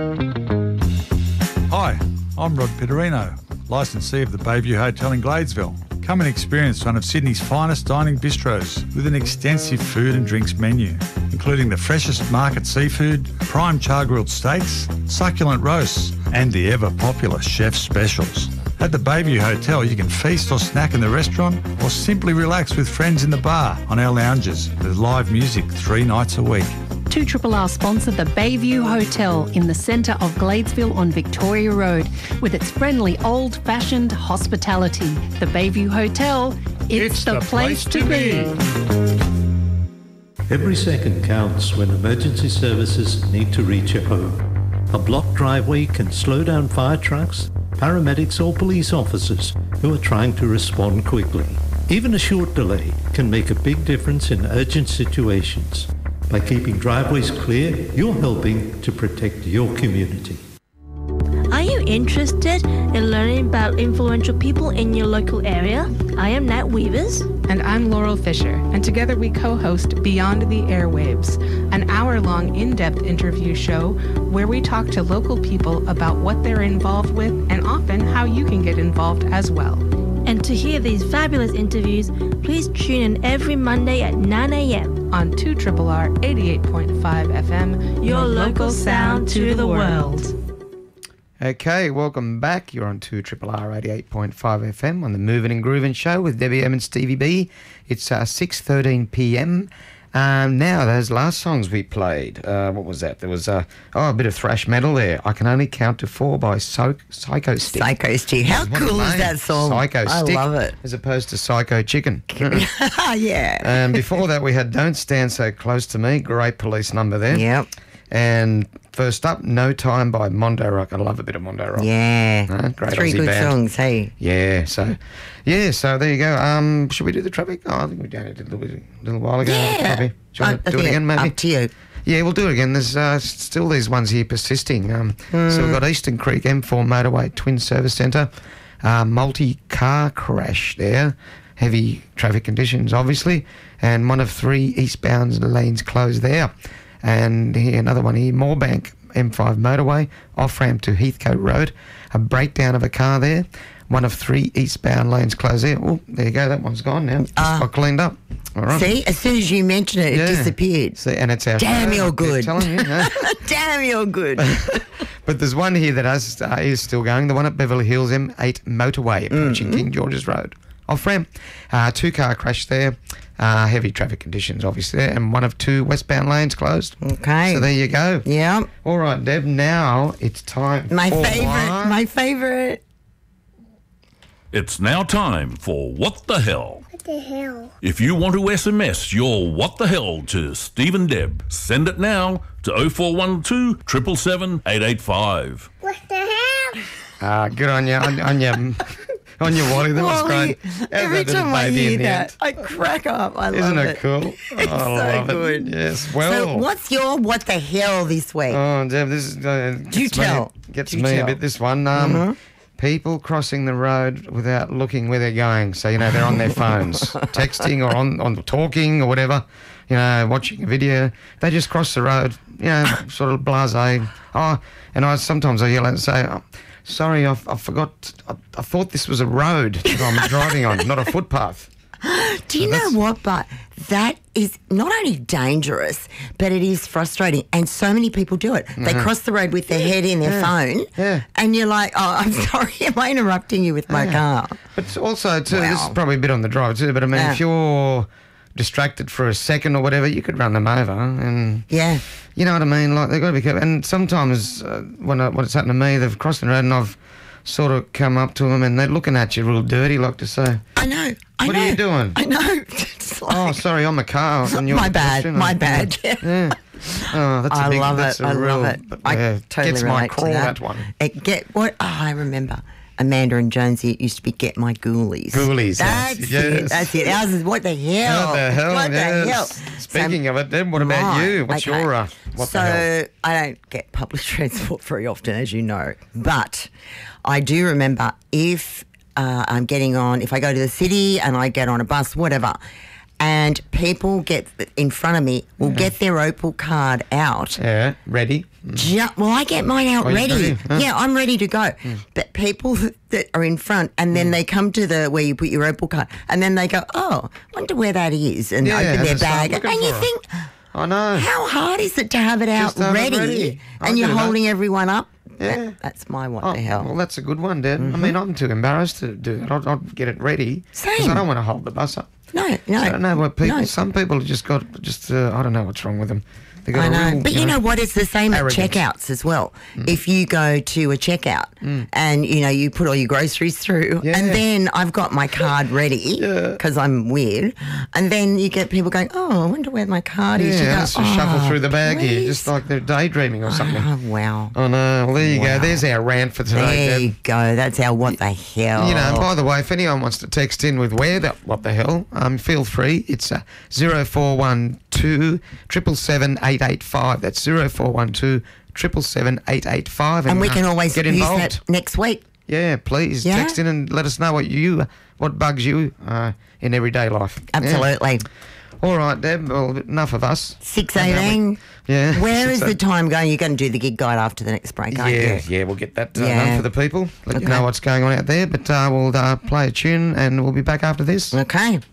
Hi, I'm Rod Pitterino, licensee of the Bayview Hotel in Gladesville. Come and experience one of Sydney's finest dining bistros with an extensive food and drinks menu, including the freshest market seafood, prime char-grilled steaks, succulent roasts, and the ever-popular chef's specials. At the Bayview Hotel, you can feast or snack in the restaurant or simply relax with friends in the bar on our lounges with live music 3 nights a week. 2RRR sponsor the Bayview Hotel in the centre of Gladesville on Victoria Road with its friendly old-fashioned hospitality. The Bayview Hotel, it's the place to be. Every second counts when emergency services need to reach a home. A blocked driveway can slow down fire trucks, paramedics or police officers who are trying to respond quickly. Even a short delay can make a big difference in urgent situations. By keeping driveways clear, you're helping to protect your community. Are you interested in learning about influential people in your local area? I am Nat Weavers. And I'm Laurel Fisher, and together we co-host Beyond the Airwaves, an hour-long in-depth interview show where we talk to local people about what they're involved with and often how you can get involved as well. And to hear these fabulous interviews, please tune in every Monday at 9 a.m. on 2RRR 88.5 FM, your local sound to the world. Okay, welcome back. You're on 2RRR 88.5 FM on the Movin' and Groovin' show with Debbie M and Stevie B. It's 6:13 p.m. Now, those last songs we played, what was that? There was a bit of thrash metal there. I Can Only Count to 4 by Psycho Stick. Psycho Stick. How cool is that song? Psycho Stick. I love it. As opposed to Psycho Chicken. Yeah. And before that, we had Don't Stand So Close to Me. Great Police number there. Yep. And first up, No Time by Mondo Rock. I love a bit of Mondo Rock. Yeah. Great 3 Aussie good band. songs, hey? Yeah, so there you go. Should we do the traffic? Oh, I think we did it a little while ago. Yeah. Probably. Do you want to do it again, maybe? Up to you. Yeah, we'll do it again. There's still these ones here persisting. So we've got Eastern Creek M4 Motorway Twin Service Centre, multi-car crash there, heavy traffic conditions, obviously, and one of 3 eastbound lanes closed there. And here, another one here, Moorebank M5 motorway, off-ramp to Heathcote Road, a breakdown of a car there, one of 3 eastbound lanes closed there. Oh, there you go, that one's gone now. Just got cleaned up. All right. See, as soon as you mention it, it disappeared. See, and it's our Damn, show, you're good. I'm telling you, no? Damn, you're good. But there's one here that is still going, the one at Beverly Hills M8 motorway, approaching King George's Road. Off-ramp, 2-car crash there, heavy traffic conditions, obviously, and one of 2 westbound lanes closed. Okay. So there you go. Yeah. All right, Deb, now it's time My for... favourite. It's now time for What the Hell. What the hell? If you want to SMS your What the Hell to Steve and Deb, send it now to 0412 777 885. What the hell? Good on you, on your Wally, that was great. Every time I hear that, I crack up. I love it. Isn't it cool? It's I so love good. It. Yes, well. So what's your What the Hell this week? Oh, Deb, this is... Gets me a bit, this one. People crossing the road without looking where they're going. So, they're on their phones, texting or on talking or whatever, watching a video. They just cross the road, sort of blasé. And sometimes I yell out and say, sorry, I forgot. I thought this was a road that I'm driving on, not a footpath. Do you know what? But that is not only dangerous, but it is frustrating. And so many people do it. They cross the road with their head in their phone. Yeah. And you're like, oh, I'm sorry, am I interrupting you with my car? But also, too, this is probably a bit on the drive, too, but I mean, if you're distracted for a second or whatever, you could run them over. And you know what I mean? Like, they've got to be careful. And sometimes when it's happened to me, they've crossed the road and I've sort of come up to them and they're looking at you real dirty, like to say, I know. What are you doing? I know. It's like, oh, sorry, I'm a car. My bad. Yeah. Oh, that's I a big, love that's it. A I real, love it. But, I totally gets relate my crawl, to that. one. I remember. Amanda and Jonesy, it used to be Get My Ghoulies. Ghoulies. That's it. That's it. Ours is What the Hell? What the hell? What the hell? Speaking of it, then, what about you? What's your what the hell? So I don't get public transport very often, as you know. But I do remember if I'm getting on, if I go to the city and I get on a bus, whatever, and people get in front of me will get their Opal card out. Yeah, ready. Well, I get mine out ready. Huh? Yeah, I'm ready to go. But people that are in front, and then they come to the where you put your Opal card, and then they go, "Oh, wonder where that is," and open their bag, and you think, I know. how hard is it to have it out ready? And you're holding everyone up. Yeah. That's my what the hell. Well, that's a good one, Dad. I mean, I'm too embarrassed to do it. I'll get it ready. Because I don't want to hold the bus up. No. I don't know what people. No. Some people have just got I don't know what's wrong with them. They got I know. real, But you know what? It's the same arrogance. at checkouts as well. If you go to a checkout and, you put all your groceries through and then I've got my card ready because I'm weird, and then you get people going, "Oh, I wonder where my card is." You go, just shuffle through the bag here, please. just like they're daydreaming or something. Oh, wow. Oh, no. Well, there you go. There's our rant for today, There Dad. you go. That's our what the hell. By the way, if anyone wants to text in with what the hell, feel free. It's 0412 777 885. That's 0412 777 885. And we can always get use involved. that next week. Yeah, please text in and let us know what bugs you in everyday life. Absolutely. Yeah. All right, Deb. Well, enough of us. 6:18. Yeah. Where is the time going? You're going to do the gig guide after the next break, aren't you? Yeah, we'll get that done for the people. Let you know what's going on out there. But we'll play a tune and we'll be back after this. Okay.